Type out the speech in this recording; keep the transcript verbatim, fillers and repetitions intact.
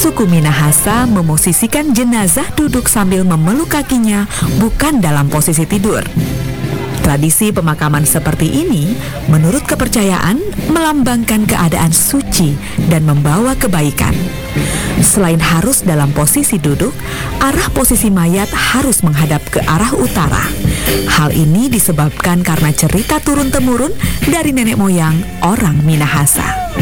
Suku Minahasa memosisikan jenazah duduk sambil memeluk kakinya, bukan dalam posisi tidur. Tradisi pemakaman seperti ini, menurut kepercayaan, melambangkan keadaan suci dan membawa kebaikan. Selain harus dalam posisi duduk, arah posisi mayat harus menghadap ke arah utara. Hal ini disebabkan karena cerita turun-temurun dari nenek moyang orang Minahasa.